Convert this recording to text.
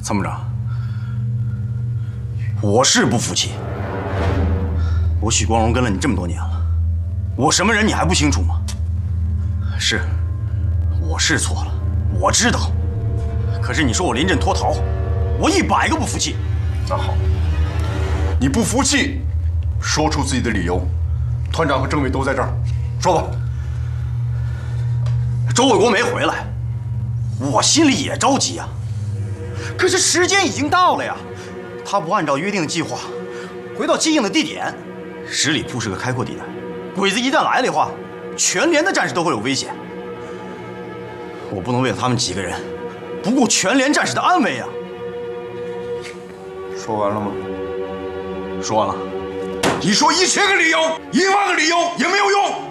参谋长，我是不服气。我许光荣跟了你这么多年了，我什么人你还不清楚吗？是，我是错了，我知道。可是你说我临阵脱逃，我100个不服气。 那好，你不服气，说出自己的理由。团长和政委都在这儿，说吧。 周卫国没回来，我心里也着急呀。可是时间已经到了呀，他不按照约定的计划回到接应的地点，10里铺是个开阔地带，鬼子一旦来了的话，全连的战士都会有危险。我不能为了他们几个人，不顾全连战士的安危呀。 说完了吗？ 说完了。 你说1000个理由，1万个理由也没有用。